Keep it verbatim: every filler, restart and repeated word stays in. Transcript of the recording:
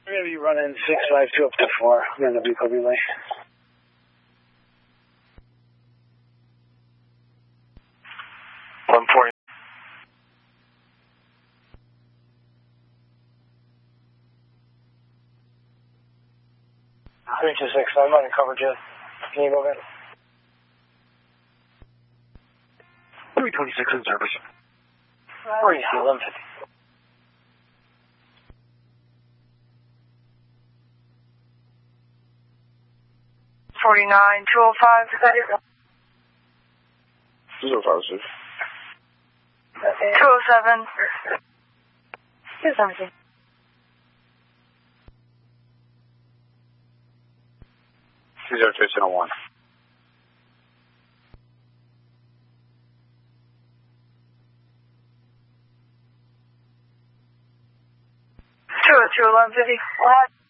We're going to be running six five two up to four. We're going to be Kobe Lane. one forty. three two six, I'm running coverage yet. Can you go again? three twenty-six in service. Where are you, eleven fifty? forty-nine, two oh five, is that it? zero five six. two oh seven. two seventeen. zero two seven one. two oh two, eleven fifty.